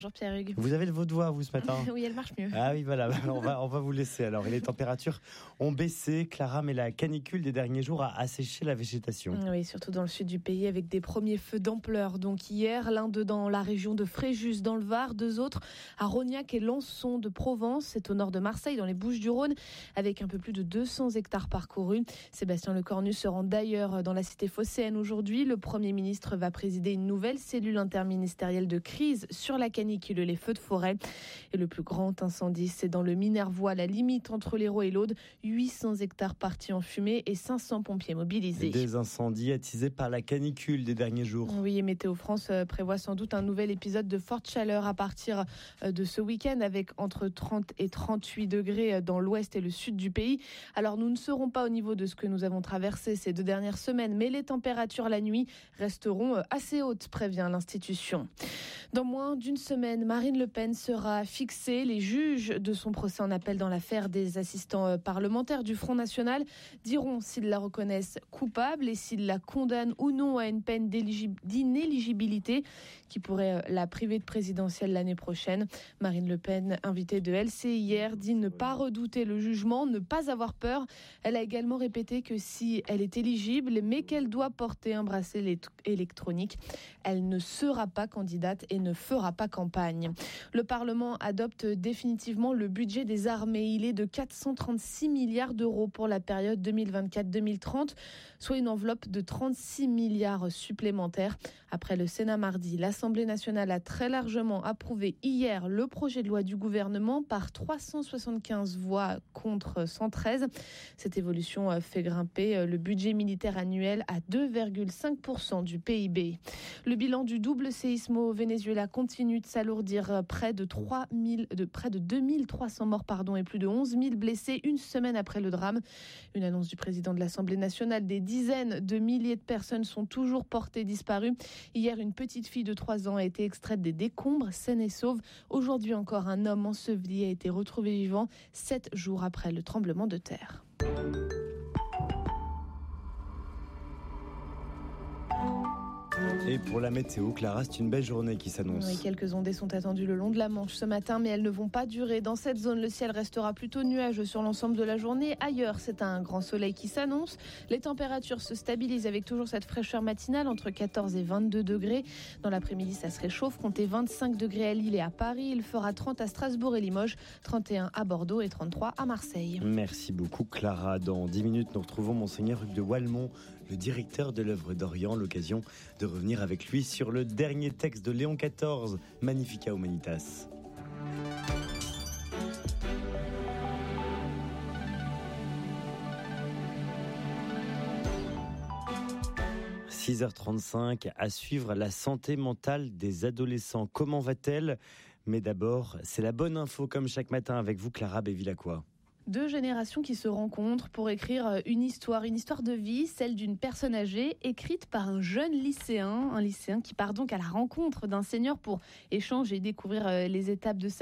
Bonjour Pierre Hugues. Vous avez votre voix, vous, ce matin? Oui, elle marche mieux. Ah oui, voilà, on va vous laisser alors. Et les températures ont baissé, Clara, mais la canicule des derniers jours a asséché la végétation. Oui, surtout dans le sud du pays, avec des premiers feux d'ampleur. Donc hier, l'un d'eux dans la région de Fréjus, dans le Var, deux autres à Rognac et Lançon de Provence. C'est au nord de Marseille, dans les Bouches-du-Rhône, avec un peu plus de 200 hectares parcourus. Sébastien Lecornu se rend d'ailleurs dans la cité phocéenne aujourd'hui. Le Premier ministre va présider une nouvelle cellule interministérielle de crise sur la canicule et les feux de forêt. Et le plus grand incendie, c'est dans le Minervois, la limite entre l'Hérault et l'Aude. 800 hectares partis en fumée et 500 pompiers mobilisés. Des incendies attisés par la canicule des derniers jours. Oui, et Météo France prévoit sans doute un nouvel épisode de forte chaleur à partir de ce week-end, avec entre 30 et 38 degrés dans l'ouest et le sud du pays. Alors nous ne serons pas au niveau de ce que nous avons traversé ces 2 dernières semaines, mais les températures la nuit resteront assez hautes, prévient l'institution. Dans moins d'une semaine, Marine Le Pen sera fixée. Les juges de son procès en appel dans l'affaire des assistants parlementaires du Front National diront s'ils la reconnaissent coupable et s'ils la condamnent ou non à une peine d'inéligibilité qui pourrait la priver de présidentielle l'année prochaine. Marine Le Pen, invitée de LCI hier, dit ne pas redouter le jugement, ne pas avoir peur. Elle a également répété que si elle est éligible, mais qu'elle doit porter un bracelet électronique, elle ne sera pas candidate et ne fera pas campagne. Le Parlement adopte définitivement le budget des armées. Il est de 436 milliards d'euros pour la période 2024-2030, soit une enveloppe de 36 milliards supplémentaires. Après le Sénat mardi, l'Assemblée nationale a très largement approuvé hier le projet de loi du gouvernement par 375 voix contre 113. Cette évolution fait grimper le budget militaire annuel à 2,5% du PIB. Le bilan du double séisme au Venezuela continue de s'alourdir. Près de 2300 morts et plus de 11 000 blessés une semaine après le drame. Une annonce du président de l'Assemblée nationale. Des dizaines de milliers de personnes sont toujours portées disparues. Hier, une petite fille de 3 ans a été extraite des décombres, saine et sauve. Aujourd'hui encore, un homme enseveli a été retrouvé vivant 7 jours après le tremblement de terre. Et pour la météo, Clara, c'est une belle journée qui s'annonce. Oui, quelques ondées sont attendues le long de la Manche ce matin, mais elles ne vont pas durer. Dans cette zone, le ciel restera plutôt nuageux sur l'ensemble de la journée. Ailleurs, c'est un grand soleil qui s'annonce. Les températures se stabilisent avec toujours cette fraîcheur matinale entre 14 et 22 degrés. Dans l'après-midi, ça se réchauffe. Comptez 25 degrés à Lille et à Paris. Il fera 30 à Strasbourg et Limoges, 31 à Bordeaux et 33 à Marseille. Merci beaucoup, Clara. Dans 10 minutes, nous retrouvons Monseigneur Hugues de Walmont, le directeur de l'œuvre d'Orient. L'occasion de revenir avec lui sur le dernier texte de Léon XIV, Magnificat Humanitas. « 6h35, à suivre la santé mentale des adolescents. Comment va-t-elle ? Mais d'abord, c'est la bonne info comme chaque matin avec vous, Clara Bévilacqua. 2 générations qui se rencontrent pour écrire une histoire de vie, celle d'une personne âgée, écrite par un jeune lycéen, un lycéen qui part donc à la rencontre d'un senior pour échanger et découvrir les étapes de sa